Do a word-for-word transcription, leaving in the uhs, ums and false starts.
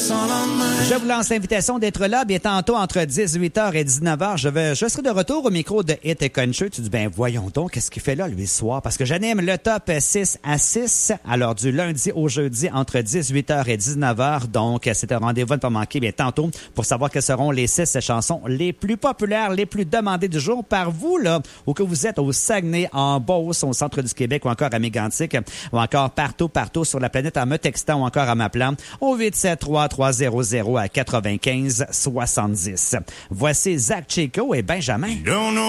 Je vous lance l'invitation d'être là. Bien tantôt, entre dix-huit heures et dix-neuf heures, je, vais, je serai de retour au micro de Hit et Country. Tu dis, ben voyons donc, qu'est-ce qu'il fait là, lui, ce soir? Parce que j'anime le top six à six, alors du lundi au jeudi, entre dix-huit heures et dix-neuf heures. Donc, c'est un rendez-vous à ne pas manquer, bien tantôt, pour savoir quelles seront les six chansons les plus populaires, les plus demandées du jour par vous, là, où que vous êtes au Saguenay, en Beauce, au centre du Québec, ou encore à Mégantic, ou encore partout, partout sur la planète, en me textant ou encore en m'appelant au huit sept trois trois zéro zéro à quatre-vingt-quinze soixante-dix. Voici Zach Chico et Benjamin.